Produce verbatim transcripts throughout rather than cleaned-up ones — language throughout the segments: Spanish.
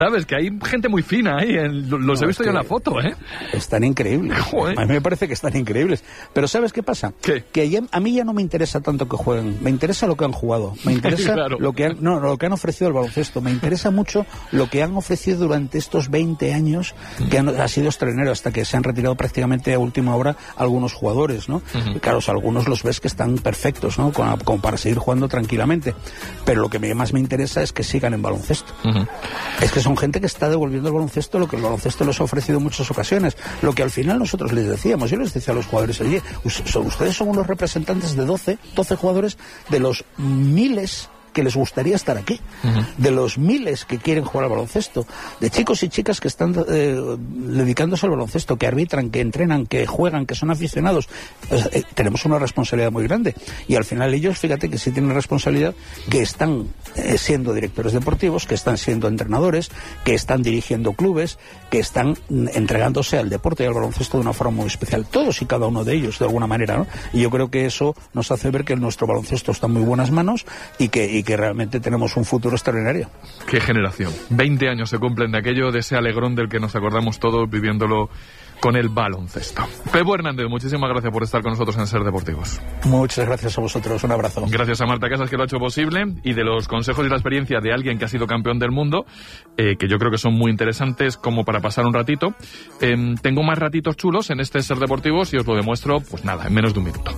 ¿Sabes? Que hay gente muy fina ahí, en, los no, he visto yo en la foto, ¿eh? Están increíbles. Joder. A mí me parece que están increíbles. Pero ¿sabes qué pasa? ¿Qué? Que ya, a mí ya no me interesa tanto que jueguen, me interesa lo que han jugado, me interesa claro. lo que han, no, lo que han ofrecido el baloncesto, me interesa mucho lo que han ofrecido durante estos veinte años, que han, ha sido extraordinario, hasta que se han retirado prácticamente a última hora algunos jugadores, ¿no? Uh-huh. Claro, o sea, algunos los ves que están perfectos, ¿no? Como, como para seguir jugando tranquilamente. Pero lo que me, más me interesa es que sigan en baloncesto. Uh-huh. Es que son gente que está devolviendo el baloncesto lo que el baloncesto les ha ofrecido en muchas ocasiones, lo que al final nosotros les decíamos, yo les decía a los jugadores, oye, ustedes son unos representantes de doce, doce jugadores de los miles que les gustaría estar aquí, uh-huh. de los miles que quieren jugar al baloncesto, de chicos y chicas que están eh, dedicándose al baloncesto, que arbitran, que entrenan, que juegan, que son aficionados. Pues, eh, tenemos una responsabilidad muy grande, y al final ellos, fíjate que sí tienen responsabilidad, que están eh, siendo directores deportivos, que están siendo entrenadores, que están dirigiendo clubes, que están entregándose al deporte y al baloncesto de una forma muy especial, todos y cada uno de ellos, de alguna manera, ¿no? Y yo creo que eso nos hace ver que nuestro baloncesto está en muy buenas manos y que y que realmente tenemos un futuro extraordinario. Qué generación. veinte años se cumplen de aquello, de ese alegrón del que nos acordamos todos viviéndolo con el baloncesto. Pepo Hernández, muchísimas gracias por estar con nosotros en Ser Deportivos. Muchas gracias a vosotros, un abrazo. Gracias a Marta Casas, que lo ha hecho posible, y de los consejos y la experiencia de alguien que ha sido campeón del mundo, eh, que yo creo que son muy interesantes como para pasar un ratito. Eh, tengo más ratitos chulos en este Ser Deportivos y os lo demuestro, pues nada, en menos de un minuto.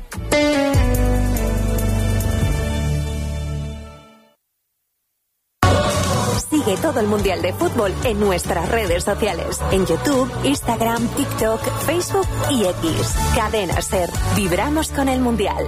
Sigue todo el Mundial de Fútbol en nuestras redes sociales. En YouTube, Instagram, TikTok, Facebook y X. Cadena Ser. Vibramos con el Mundial.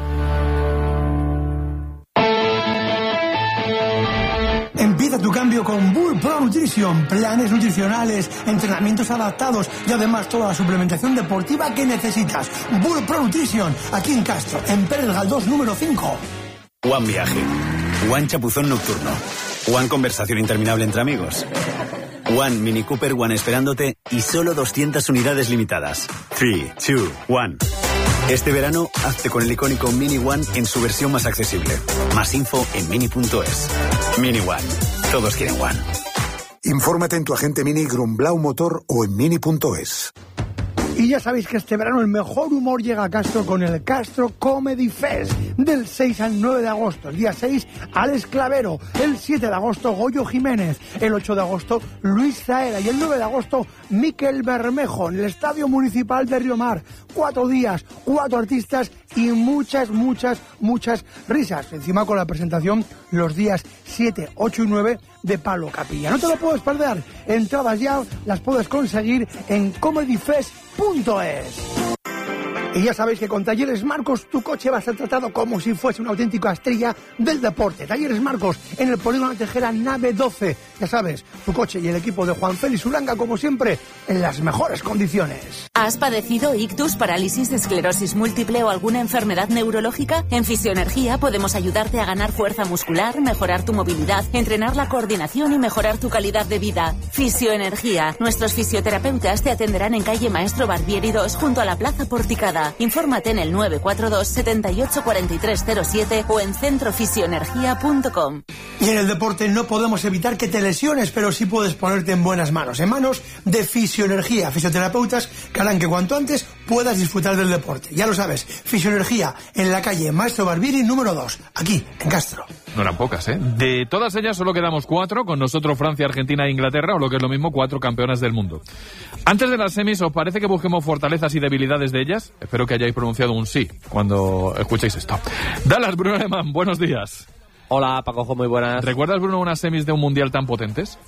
Empieza tu cambio con Bull Pro Nutrition. Planes nutricionales, entrenamientos adaptados y además toda la suplementación deportiva que necesitas. Bull Pro Nutrition, aquí en Castro, en Pérez Galdós número cinco. One Viaje. One Chapuzón Nocturno. One Conversación interminable entre amigos. One Mini Cooper One esperándote y solo doscientas unidades limitadas. tres, dos, uno. Este verano, hazte con el icónico Mini One en su versión más accesible. Más info en mini punto es. Mini One. Todos quieren One. Infórmate en tu agente Mini Grumblau Motor o en mini punto es. Y ya sabéis que este verano el mejor humor llega a Castro con el Castro Comedy Fest del seis al nueve de agosto. El día seis, Alex Clavero. El siete de agosto, Goyo Jiménez. El ocho de agosto, Luis Zaera. Y el nueve de agosto, Miquel Bermejo, en el Estadio Municipal de Riomar. Cuatro días, cuatro artistas y muchas, muchas, muchas risas. Encima con la presentación los días siete, ocho y nueve de Pablo Capilla. No te lo puedes perder. Entradas ya las puedes conseguir en comedy fest punto es. Y ya sabéis que con Talleres Marcos tu coche va a ser tratado como si fuese una auténtica estrella del deporte. Talleres Marcos en el Polígono Tejera Nave doce. Ya sabes, tu coche y el equipo de Juan Félix Uranga, como siempre, en las mejores condiciones. ¿Has padecido ictus, parálisis, esclerosis múltiple o alguna enfermedad neurológica? En Fisioenergía podemos ayudarte a ganar fuerza muscular, mejorar tu movilidad, entrenar la coordinación y mejorar tu calidad de vida. Fisioenergía. Nuestros fisioterapeutas te atenderán en calle Maestro Barbieri dos junto a la Plaza Porticada. Infórmate en el nueve cuatro dos, siete ocho cuatro tres cero siete o en centrofisioenergia punto com. Y en el deporte no podemos evitar que te lesiones, pero sí puedes ponerte en buenas manos, en manos de Fisioenergía, fisioterapeutas que harán que cuanto antes puedas disfrutar del deporte. Ya lo sabes, Fisioenergía en la calle Maestro Barbieri número dos, aquí en Castro. No eran pocas, ¿eh? De todas ellas solo quedamos cuatro, con nosotros Francia, Argentina e Inglaterra, o lo que es lo mismo, cuatro campeonas del mundo. Antes de las semis, ¿os parece que busquemos fortalezas y debilidades de ellas? Espero que hayáis pronunciado un sí cuando escuchéis esto. Dallas, Bruno Alemán, buenos días. Hola, Pacojo, muy buenas. ¿Recuerdas, Bruno, unas semis de un mundial tan potentes?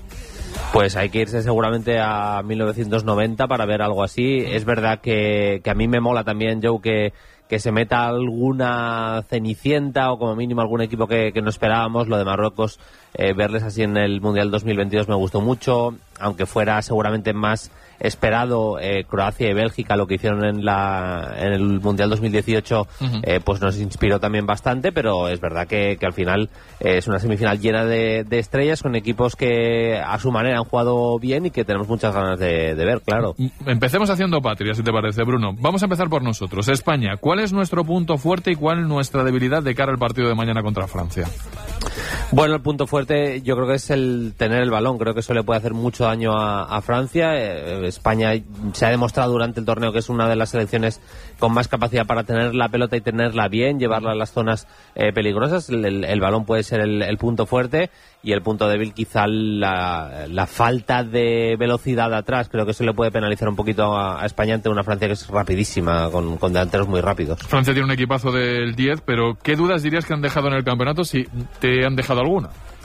Pues hay que irse seguramente a mil novecientos noventa para ver algo así. Es verdad que, que a mí me mola también, Joe, que, que se meta alguna cenicienta o como mínimo algún equipo que, que no esperábamos. Lo de Marruecos, eh, verles así en el Mundial dos mil veintidós me gustó mucho, aunque fuera seguramente más esperado eh, Croacia y Bélgica, lo que hicieron en la en el Mundial dos mil dieciocho, uh-huh. eh, pues nos inspiró también bastante, pero es verdad que, que al final eh, es una semifinal llena de, de estrellas con equipos que a su manera han jugado bien y que tenemos muchas ganas de, de ver, claro. Empecemos haciendo patria, si te parece, Bruno. Vamos a empezar por nosotros. España, ¿cuál es nuestro punto fuerte y cuál nuestra debilidad de cara al partido de mañana contra Francia? Bueno, el punto fuerte yo creo que es el tener el balón. Creo que eso le puede hacer mucho daño a, a Francia. Eh, España se ha demostrado durante el torneo que es una de las selecciones con más capacidad para tener la pelota y tenerla bien, llevarla a las zonas eh, peligrosas. El, el, el balón puede ser el, el punto fuerte, y el punto débil quizá la, la falta de velocidad atrás. Creo que eso le puede penalizar un poquito a, a España ante una Francia que es rapidísima, con, con delanteros muy rápidos. Francia tiene un equipazo del diez, pero ¿qué dudas dirías que han dejado en el campeonato, si te han dejado alguna?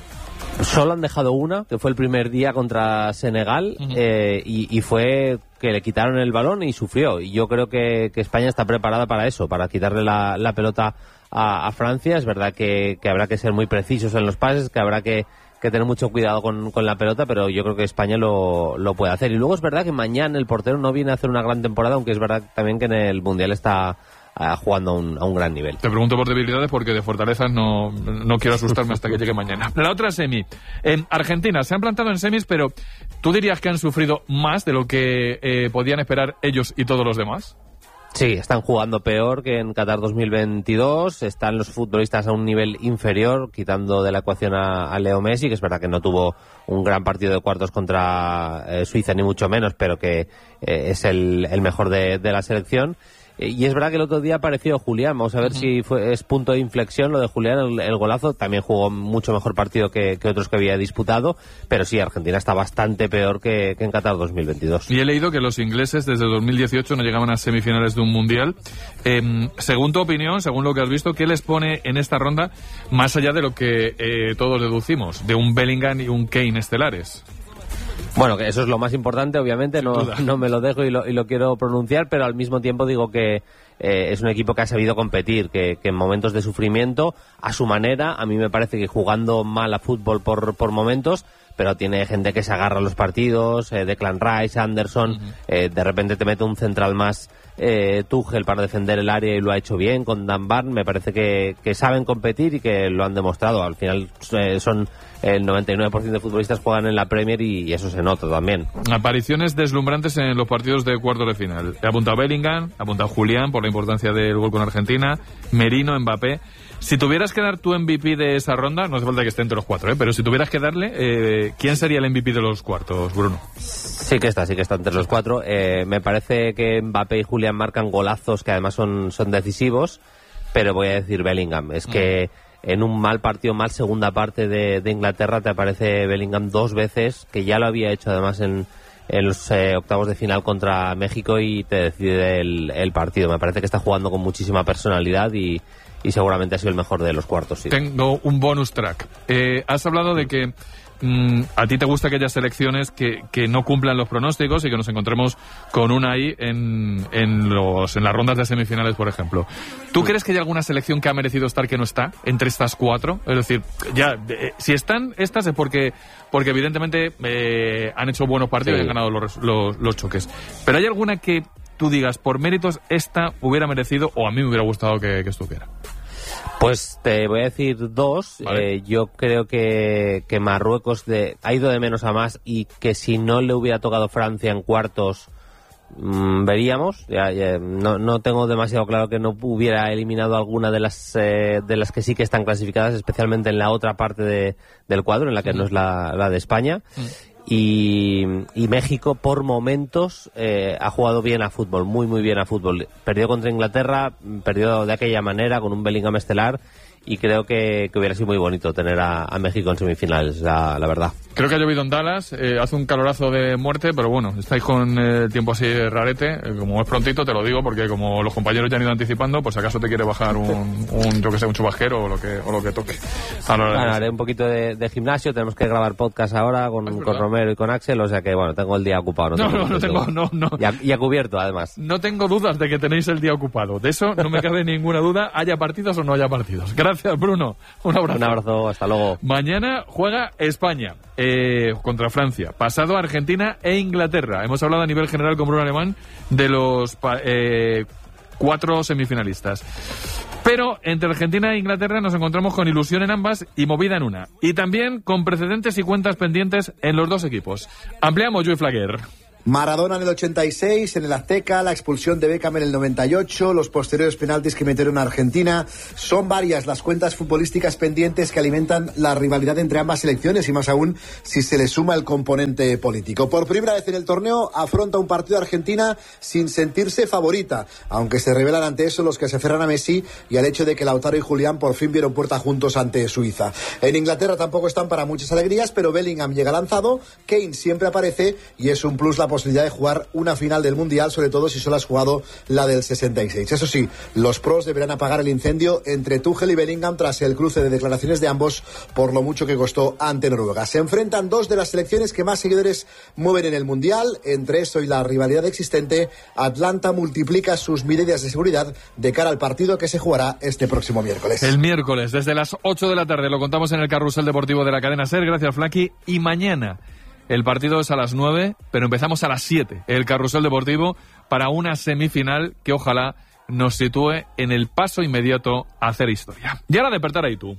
Solo han dejado una, que fue el primer día contra Senegal, uh-huh. eh, y, y fue que le quitaron el balón y sufrió. Y yo creo que, que España está preparada para eso, para quitarle la, la pelota a, a Francia. Es verdad que, que habrá que ser muy precisos en los pases, que habrá que, que tener mucho cuidado con, con la pelota, pero yo creo que España lo, lo puede hacer. Y luego es verdad que mañana el portero no viene a hacer una gran temporada, aunque es verdad también que en el Mundial está jugando a un, a un gran nivel. Te pregunto por debilidades porque de fortalezas no, no quiero asustarme hasta que llegue mañana. La otra semi. En Argentina se han plantado en semis, pero ¿tú dirías que han sufrido más de lo que eh, podían esperar ellos y todos los demás? Sí, están jugando peor que en Qatar dos mil veintidós, están los futbolistas a un nivel inferior, quitando de la ecuación a, a Leo Messi, que es verdad que no tuvo un gran partido de cuartos contra eh, Suiza, ni mucho menos, pero que eh, es el, el mejor de, de la selección. Y es verdad que el otro día apareció Julián. Vamos a ver uh-huh. si fue, es punto de inflexión lo de Julián, el, el golazo. También jugó mucho mejor partido que, que otros que había disputado. Pero sí, Argentina está bastante peor que, que en Qatar dos mil veintidós. Y he leído que los ingleses desde dos mil dieciocho no llegaban a semifinales de un mundial. Eh, según tu opinión, según lo que has visto, ¿qué les pone en esta ronda más allá de lo que eh, todos deducimos, de un Bellingham y un Kane estelares? Bueno, que eso es lo más importante, obviamente, no, no me lo dejo y lo, y lo quiero pronunciar, pero al mismo tiempo digo que eh, es un equipo que ha sabido competir, que, que en momentos de sufrimiento, a su manera, a mí me parece que jugando mal a fútbol por, por momentos, pero tiene gente que se agarra a los partidos, eh, Declan Rice, Anderson, uh-huh. eh, de repente te mete un central más eh, Tuchel para defender el área y lo ha hecho bien con Dan Burn. Me parece que, que saben competir y que lo han demostrado. Al final eh, son el noventa y nueve por ciento de futbolistas juegan en la Premier y, y eso se nota también. Apariciones deslumbrantes en los partidos de cuartos de final. He apuntado Bellingham, he apuntado Julián por la importancia del gol con Argentina, Merino, Mbappé. Si tuvieras que dar tu M V P de esa ronda, no hace falta que esté entre los cuatro, ¿eh? Pero si tuvieras que darle, eh, ¿quién sería el M V P de los cuartos, Bruno? Sí que está, sí que está entre los cuatro. Eh, me parece que Mbappé y Julián marcan golazos que además son, son decisivos, pero voy a decir Bellingham. Es que en un mal partido, mal segunda parte de, de Inglaterra, te aparece Bellingham dos veces, que ya lo había hecho además en, en los eh, octavos de final contra México, y te decide el, el partido. Me parece que está jugando con muchísima personalidad y y seguramente ha sido el mejor de los cuartos. Sí. Tengo un bonus track. Eh, has hablado de que mm, a ti te gusta aquellas selecciones que, que no cumplan los pronósticos y que nos encontremos con una ahí en, en, los, en las rondas de semifinales, por ejemplo. ¿Tú crees que hay alguna selección que ha merecido estar que no está entre estas cuatro? Es decir, ya eh, si están estas es porque, porque evidentemente eh, han hecho buenos partidos sí. y han ganado los, los, los choques. Pero ¿hay alguna que tú digas, por méritos, esta hubiera merecido, o a mí me hubiera gustado que, que estuviera? Pues te voy a decir dos. Vale. Eh, yo creo que, que Marruecos de, ha ido de menos a más, y que si no le hubiera tocado Francia en cuartos, mmm, veríamos. Ya, ya, no, no tengo demasiado claro que no hubiera eliminado alguna de las eh, de las que sí que están clasificadas, especialmente en la otra parte de, del cuadro, en la que mm. no es la, la de España. Mm. Y, y México por momentos eh, ha jugado bien a fútbol, muy muy bien a fútbol. Perdió contra Inglaterra, perdió de aquella manera con un Bellingham estelar, y creo que, que hubiera sido muy bonito tener a, a México en semifinales, la, la verdad. Creo que ha llovido en Dallas, eh, hace un calorazo de muerte, pero bueno, estáis con el eh, tiempo así rarete, eh, como es prontito te lo digo, porque como los compañeros ya han ido anticipando, pues acaso te quiere bajar un, un yo que sé, un chubasquero o lo que, o lo que toque. Ahora, bueno, haré un poquito de, de gimnasio, tenemos que grabar podcast ahora con, con Romero y con Axel, o sea que bueno, tengo el día ocupado. No, no, no, no tengo, no, no. Y a, y a cubierto además. No tengo dudas de que tenéis el día ocupado, de eso no me cabe ninguna duda, haya partidos o no haya partidos. Gracias, Bruno, un abrazo. Un abrazo, hasta luego. Mañana juega España eh, contra Francia, pasado Argentina e Inglaterra. Hemos hablado a nivel general con Bruno Alemán de los eh, cuatro semifinalistas. Pero entre Argentina e Inglaterra nos encontramos con ilusión en ambas y movida en una. Y también con precedentes y cuentas pendientes en los dos equipos. Ampliamos, Joey Flaguer. Maradona en el ochenta y seis, en el Azteca, la expulsión de Beckham en el noventa y ocho, los posteriores penaltis que metieron a Argentina. Son varias las cuentas futbolísticas pendientes que alimentan la rivalidad entre ambas selecciones y más aún si se le suma el componente político. Por primera vez en el torneo afronta un partido Argentina sin sentirse favorita, aunque se revelan ante eso los que se aferran a Messi y al hecho de que Lautaro y Julián por fin vieron puerta juntos ante Suiza. En Inglaterra tampoco están para muchas alegrías, pero Bellingham llega lanzado, Kane siempre aparece y es un plus la posibilidad de jugar una final del Mundial, sobre todo si solo has jugado la del sesenta y seis. Eso sí, los pros deberán apagar el incendio entre Tuchel y Bellingham tras el cruce de declaraciones de ambos por lo mucho que costó ante Noruega. Se enfrentan dos de las selecciones que más seguidores mueven en el Mundial. Entre eso y la rivalidad existente, Atlanta multiplica sus medidas de seguridad de cara al partido que se jugará este próximo miércoles. El miércoles, desde las ocho de la tarde, lo contamos en el Carrusel Deportivo de la cadena SER. Gracias, Flaky. Y mañana el partido es a las nueve, pero empezamos a las siete. El Carrusel Deportivo para una semifinal que ojalá nos sitúe en el paso inmediato a hacer historia. Y ahora despertar ahí tú.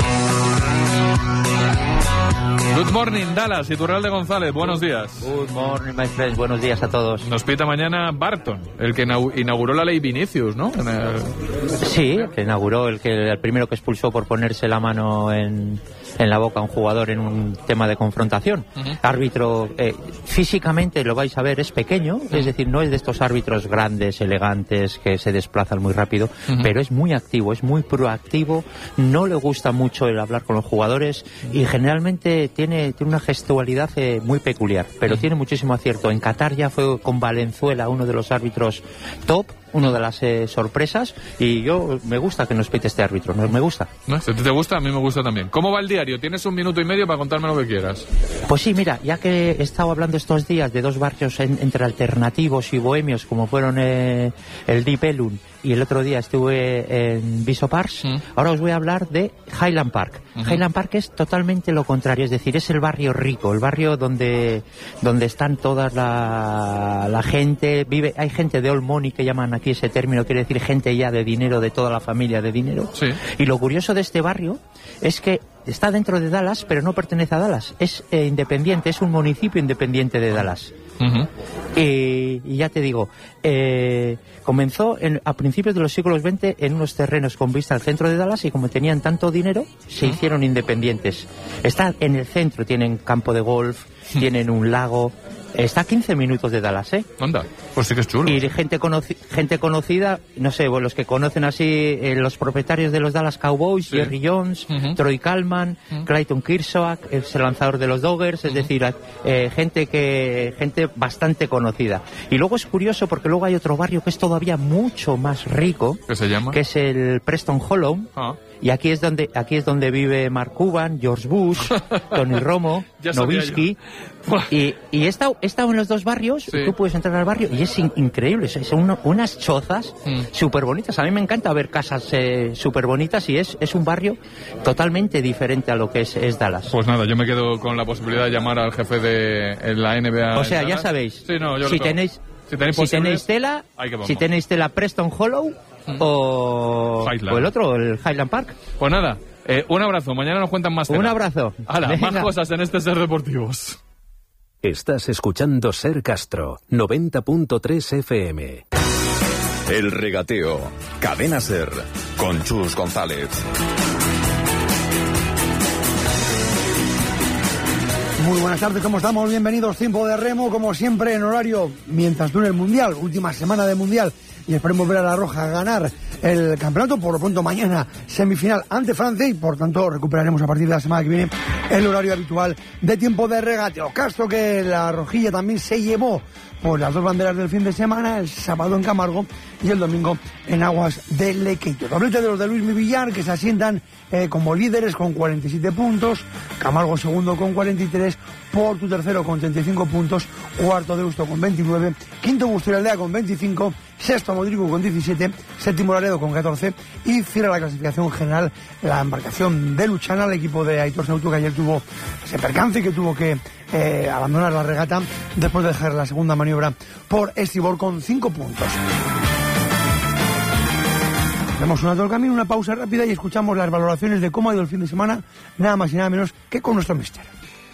Good morning, Dallas y Turral de González, buenos días. Good morning, my friends, buenos días a todos. Nos pita mañana Barton, el que inauguró la ley Vinicius, ¿no? En el... Sí, que inauguró, el que el primero que expulsó por ponerse la mano en, en la boca a un jugador en un tema de confrontación. Uh-huh. Árbitro, eh, físicamente lo vais a ver, es pequeño, uh-huh. es decir, no es de estos árbitros grandes, elegantes, que se desplazan muy rápido, uh-huh. pero es muy activo, es muy proactivo, no le gusta mucho el hablar con los jugadores y generalmente tiene, tiene una gestualidad eh, muy peculiar, pero uh-huh. tiene muchísimo acierto. En Qatar ya fue con Valenzuela uno de los árbitros top, una de las eh, sorpresas, y yo me gusta que nos pite este árbitro, me gusta. ¿No? Si te gusta, a mí me gusta también. ¿Cómo va el diario? Tienes un minuto y medio para contarme lo que quieras. Pues sí, mira, ya que he estado hablando estos días de dos barrios en, entre alternativos y bohemios, como fueron eh, el Deep Ellum y el otro día estuve en Viso Parks, ¿Mm? ahora os voy a hablar de Highland Park. Uh-huh. Highland Park es totalmente lo contrario, es decir, es el barrio rico, el barrio donde, donde están toda la, la gente, vive, hay gente de old money que llaman aquí ese término, quiere decir gente ya de dinero, de toda la familia de dinero. Sí. Y lo curioso de este barrio es que está dentro de Dallas, pero no pertenece a Dallas, es eh, independiente, es un municipio independiente de Dallas. Uh-huh. Y, y ya te digo, eh, comenzó en, a principios de los siglos veinte en unos terrenos con vista al centro de Dallas, y como tenían tanto dinero, se uh-huh. hicieron independientes. Están en el centro, tienen campo de golf, uh-huh. tienen un lago. Está a quince minutos de Dallas, ¿eh? Anda, pues sí que es chulo. Y gente, conoci- gente conocida, no sé, bueno, los que conocen así, eh, los propietarios de los Dallas Cowboys, sí. Jerry Jones, uh-huh. Troy Kalman, uh-huh. Clayton Kershaw, es el lanzador de los Dodgers, es uh-huh. decir, eh, gente que gente bastante conocida. Y luego es curioso porque luego hay otro barrio que es todavía mucho más rico. ¿Qué se llama? Que es el Preston Hollow. Ah. Y aquí es donde aquí es donde vive Mark Cuban, George Bush, Tony Romo, Nowitzki. Y, y he estado, he estado en los dos barrios, sí. Tú puedes entrar al barrio y es in, increíble, son uno, unas chozas mm. súper bonitas. A mí me encanta ver casas eh, súper bonitas y es, es un barrio totalmente diferente a lo que es, es Dallas. Pues nada, yo me quedo con la posibilidad de llamar al jefe de la N B A. O sea, ya sabéis, sí, no, yo si, lo tenéis, si tenéis si tenéis tela, si tenéis tela Preston Hollow mm. o, o el otro, el Highland Park. Pues nada, eh, un abrazo, mañana nos cuentan más tela. Un abrazo. Hala, más cosas en este SER Deportivos. Estás escuchando SER Castro, noventa punto tres F M. El regateo, Cadena SER, con Chus González. Muy buenas tardes, ¿cómo estamos? Bienvenidos, tiempo de remo, como siempre en horario mientras dure el Mundial, última semana de Mundial, y esperemos ver a la Roja ganar el campeonato. Por lo pronto mañana semifinal ante Francia y por tanto recuperaremos a partir de la semana que viene el horario habitual de tiempo de regateo. Castro, que la rojilla también se llevó por las dos banderas del fin de semana, el sábado en Camargo y el domingo en aguas de Lequeito. Doblete de los de Luis Villar, que se asientan eh, como líderes con cuarenta y siete puntos, Camargo segundo con cuarenta y tres, Portu tercero con treinta y cinco puntos, cuarto Deusto con veintinueve, quinto Busturialdea con veinticinco, sexto Modrico con diecisiete, séptimo Laredo con catorce y cierra la clasificación general la embarcación de Luchana, el equipo de Aitor Sauto, que ayer tuvo ese percance y que tuvo que eh, abandonar la regata después de dejar la segunda maniobra por estribor con cinco puntos. Hacemos un alto al camino, una pausa rápida y escuchamos las valoraciones de cómo ha ido el fin de semana, nada más y nada menos que con nuestro mister.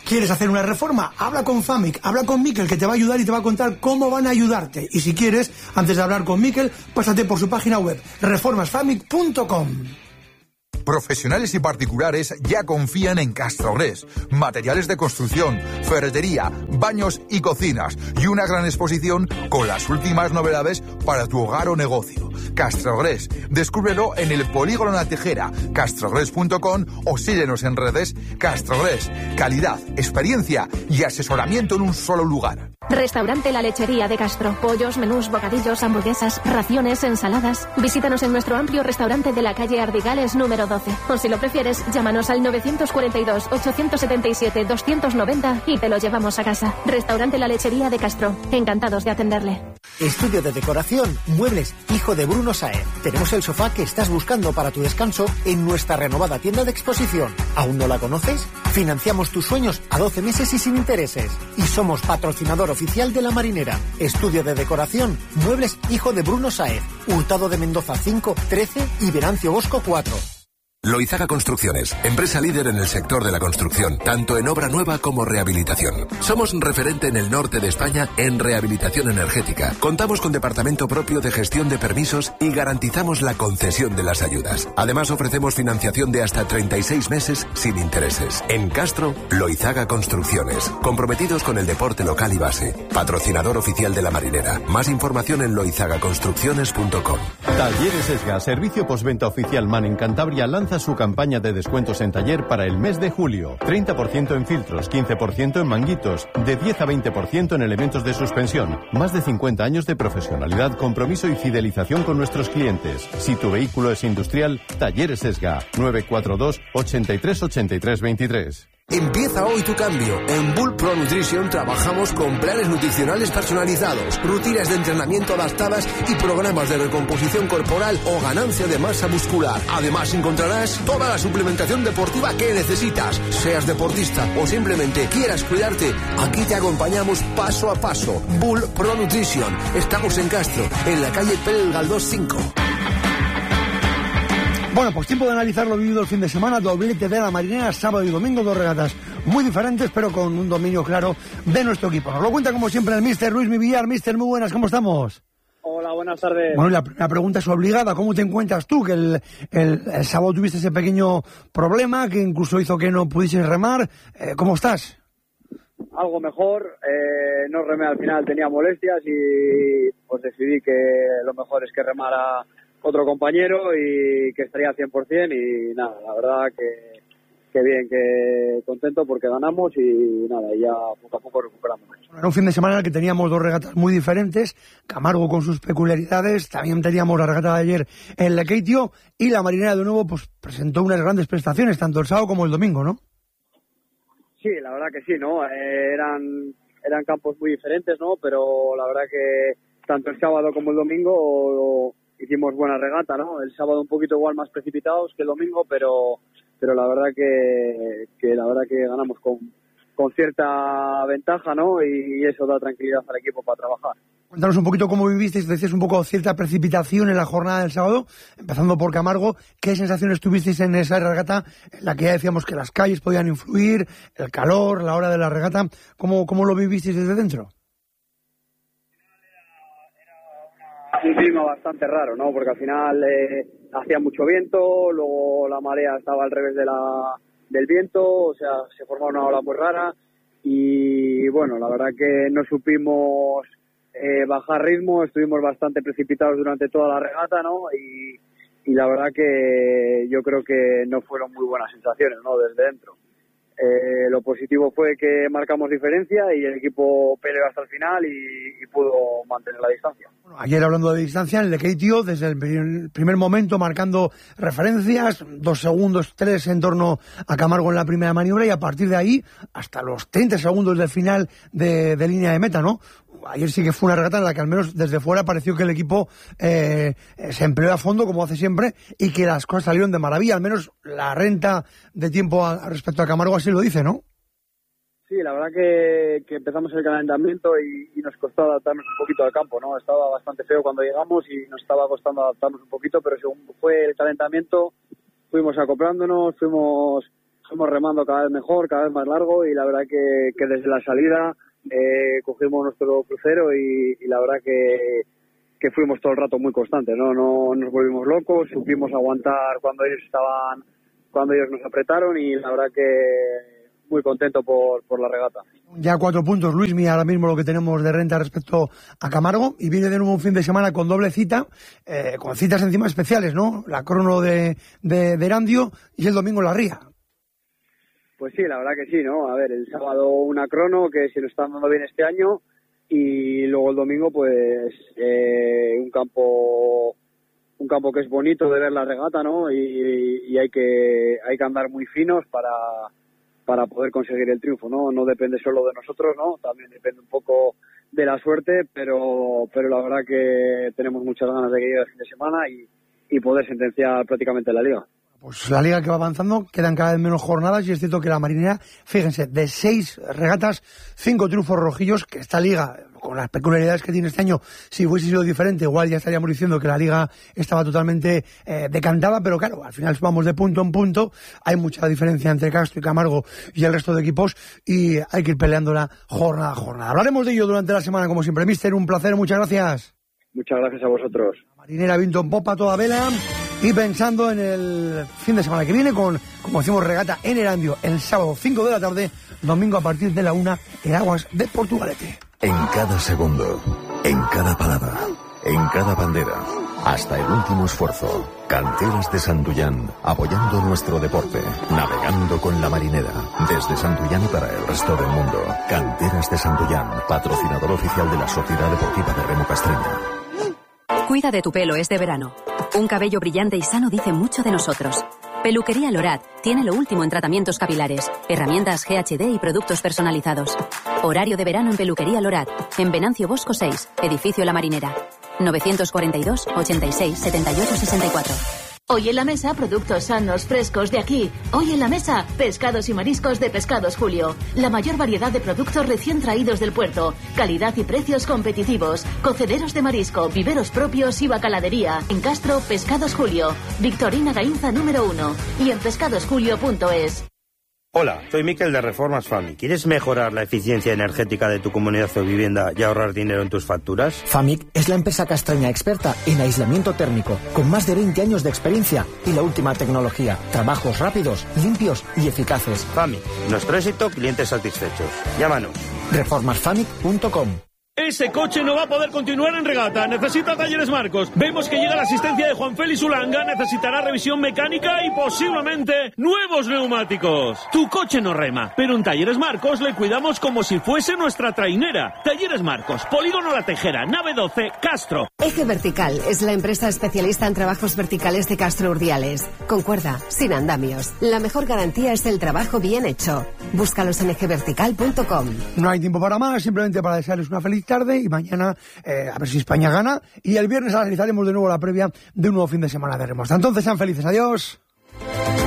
¿Quieres hacer una reforma? Habla con Famic, habla con Miquel, que te va a ayudar y te va a contar cómo van a ayudarte. Y si quieres, antes de hablar con Miquel, pásate por su página web, reformas famic punto com. Profesionales y particulares ya confían en Castrogres. Materiales de construcción, ferretería, baños y cocinas y una gran exposición con las últimas novedades para tu hogar o negocio. Castrogres, descúbrelo en el Polígono La Tejera, castrogres punto com o síguenos en redes. Castrogres, calidad, experiencia y asesoramiento en un solo lugar. Restaurante La Lechería de Castro. Pollos, menús, bocadillos, hamburguesas, raciones, ensaladas. Visítanos en nuestro amplio restaurante de la calle Ardigales número doce. O si lo prefieres, llámanos al nueve cuatro dos, ocho siete siete, dos nueve cero y te lo llevamos a casa. Restaurante La Lechería de Castro. Encantados de atenderle. Estudio de decoración, muebles, hijo de Bruno Saez. Tenemos el sofá que estás buscando para tu descanso en nuestra renovada tienda de exposición. ¿Aún no la conoces? Financiamos tus sueños a doce meses y sin intereses. Y somos patrocinador oficial de La Marinera. Estudio de decoración, muebles, hijo de Bruno Saez. Hurtado de Mendoza cinco, trece y Venancio Bosco cuatro. Loizaga Construcciones, empresa líder en el sector de la construcción, tanto en obra nueva como rehabilitación. Somos referente en el norte de España en rehabilitación energética. Contamos con departamento propio de gestión de permisos y garantizamos la concesión de las ayudas. Además, ofrecemos financiación de hasta treinta y seis meses sin intereses. En Castro, Loizaga Construcciones, comprometidos con el deporte local y base. Patrocinador oficial de La Marinera. Más información en loizaga construcciones punto com. Talleres Esga, servicio postventa oficial MAN en Cantabria, lanza su campaña de descuentos en taller para el mes de julio. treinta por ciento en filtros, quince por ciento en manguitos, de diez a veinte por ciento en elementos de suspensión. Más de cincuenta años de profesionalidad, compromiso y fidelización con nuestros clientes. Si tu vehículo es industrial, Talleres Esga, nueve cuatro dos, ochenta y tres, ochenta y tres, veintitrés. Empieza hoy tu cambio. En Bull Pro Nutrition trabajamos con planes nutricionales personalizados, rutinas de entrenamiento adaptadas y programas de recomposición corporal o ganancia de masa muscular. Además encontrarás toda la suplementación deportiva que necesitas. Seas deportista o simplemente quieras cuidarte, aquí te acompañamos paso a paso. Bull Pro Nutrition. Estamos en Castro, en la calle Pérez Galdós cinco. Bueno, pues tiempo de analizar lo vivido el fin de semana. Doblete de La Marinera, sábado y domingo, dos regatas muy diferentes, pero con un dominio claro de nuestro equipo. Nos lo cuenta como siempre el míster Luis Mivillar. Míster, muy buenas, ¿cómo estamos? Hola, buenas tardes. Bueno, la, la pregunta es obligada. ¿Cómo te encuentras tú? Que el, el, el sábado tuviste ese pequeño problema que incluso hizo que no pudieses remar. Eh, ¿Cómo estás? Algo mejor. Eh, no remé al final, tenía molestias y pues decidí que lo mejor es que remara otro compañero y que estaría al cien por ciento y nada, la verdad que, que bien, que contento porque ganamos y nada, y ya poco a poco recuperamos. Era un fin de semana en el que teníamos dos regatas muy diferentes, Camargo con sus peculiaridades, también teníamos la regata de ayer en Lekeitio y la Marinera de nuevo pues presentó unas grandes prestaciones, tanto el sábado como el domingo, ¿no? Sí, la verdad que sí, ¿no? Eh, eran, eran campos muy diferentes, ¿no? Pero la verdad que tanto el sábado como el domingo hicimos buena regata, ¿no? El sábado un poquito igual más precipitados que el domingo, pero pero la verdad que, que la verdad que ganamos con, con cierta ventaja, ¿no? Y eso da tranquilidad al equipo para trabajar. Cuéntanos un poquito cómo vivisteis, decías un poco cierta precipitación en la jornada del sábado, empezando por Camargo. ¿Qué sensaciones tuvisteis en esa regata en la que ya decíamos que las calles podían influir, el calor, la hora de la regata? ¿Cómo, cómo lo vivisteis desde dentro? Un clima bastante raro, ¿no? Porque al final eh, hacía mucho viento, luego la marea estaba al revés de la, del viento, o sea, se formaba una ola muy rara y bueno, la verdad que no supimos eh, bajar ritmo, estuvimos bastante precipitados durante toda la regata, ¿no? Y, y la verdad que yo creo que no fueron muy buenas sensaciones, ¿no? Desde dentro. Eh, lo positivo fue que marcamos diferencia y el equipo peleó hasta el final y, y pudo mantener la distancia. Bueno, ayer hablando de distancia, el Lekeitio desde el primer momento marcando referencias, dos segundos, tres en torno a Camargo en la primera maniobra y a partir de ahí hasta los treinta segundos del final de, de línea de meta, ¿no? Ayer sí que fue una regata en la que al menos desde fuera pareció que el equipo eh, se empleó a fondo como hace siempre y que las cosas salieron de maravilla, al menos la renta de tiempo a, respecto a Camargo así lo dice, ¿no? Sí, la verdad que, que empezamos el calentamiento y, y nos costó adaptarnos un poquito al campo, ¿no? Estaba bastante feo cuando llegamos y nos estaba costando adaptarnos un poquito, pero según fue el calentamiento fuimos acoplándonos, fuimos fuimos remando cada vez mejor, cada vez más largo, y la verdad que, que desde la salida eh, cogimos nuestro crucero y, y la verdad que, que fuimos todo el rato muy constantes, ¿no? No nos volvimos locos, supimos aguantar cuando ellos estaban, cuando ellos nos apretaron, y la verdad que muy contento por, por la regata. Ya cuatro puntos, Luis, mira ahora mismo lo que tenemos de renta respecto a Camargo, y viene de nuevo un fin de semana con doble cita, eh, con citas encima especiales, ¿no? La crono de, de, de Erandio y el domingo la Ría. Pues sí, la verdad que sí, ¿no? A ver, el sábado una crono que se nos está dando bien este año, y luego el domingo pues eh, un campo un campo que es bonito de ver la regata, ¿no? Y, y hay que hay que andar muy finos para para poder conseguir el triunfo, ¿no? No depende solo de nosotros, ¿no? También depende un poco de la suerte, pero pero la verdad que tenemos muchas ganas de que llegue el fin de semana y, y poder sentenciar prácticamente la liga. Pues la liga que va avanzando, quedan cada vez menos jornadas, y es cierto que la Marinera, fíjense, de seis regatas, cinco triunfos rojillos, que esta liga, con las peculiaridades que tiene este año, si hubiese sido diferente, igual ya estaríamos diciendo que la liga estaba totalmente eh, decantada, pero claro, al final vamos de punto en punto, hay mucha diferencia entre Castro y Camargo y el resto de equipos, y hay que ir peleándola jornada a jornada. Hablaremos de ello durante la semana, como siempre. Mister, un placer, muchas gracias. Muchas gracias a vosotros. La Marinera viento en popa, toda vela, y pensando en el fin de semana que viene con, como decimos, regata en Erandio el sábado cinco de la tarde, domingo a partir de la una en aguas de Portugalete. En cada segundo, en cada palabra, en cada bandera, hasta el último esfuerzo. Canteras de Santullán, apoyando nuestro deporte, navegando con la Marinera, desde Santullán y para el resto del mundo. Canteras de Santullán, patrocinador oficial de la Sociedad Deportiva de Remo Castreña. Cuida de tu pelo este verano. Un cabello brillante y sano dice mucho de nosotros. Peluquería Lorat tiene lo último en tratamientos capilares, herramientas G H D y productos personalizados. Horario de verano en Peluquería Lorat, en Venancio Bosco seis, Edificio La Marinera. novecientos cuarenta y dos, ochenta y seis, setenta y ocho, sesenta y cuatro. Hoy en la mesa, productos sanos, frescos de aquí. Hoy en la mesa, pescados y mariscos de Pescados Julio. La mayor variedad de productos recién traídos del puerto. Calidad y precios competitivos. Cocederos de marisco, viveros propios y bacaladería. En Castro, Pescados Julio. Victorina Gainza número uno. Y en pescados julio punto es. Hola, soy Miquel de Reformas Famic. ¿Quieres mejorar la eficiencia energética de tu comunidad o vivienda y ahorrar dinero en tus facturas? Famic es la empresa castreña experta en aislamiento térmico, con más de veinte años de experiencia y la última tecnología. Trabajos rápidos, limpios y eficaces. Famic, nuestro éxito, clientes satisfechos. Llámanos. reformas famic punto com. Ese coche no va a poder continuar en regata. Necesita Talleres Marcos. Vemos que llega la asistencia de Juan Félix Ulanga. Necesitará revisión mecánica y posiblemente nuevos neumáticos. Tu coche no rema, pero en Talleres Marcos le cuidamos como si fuese nuestra trainera. Talleres Marcos, Polígono La Tejera, nave doce, Castro. Eje Vertical es la empresa especialista en trabajos verticales de Castro Urdiales. Con cuerda, sin andamios. La mejor garantía es el trabajo bien hecho. Búscalos en eje vertical punto com. No hay tiempo para más, simplemente para desearles una feliz tarde, y mañana eh, a ver si España gana, y el viernes analizaremos de nuevo la previa de un nuevo fin de semana de remo. Hasta entonces, sean felices, adiós.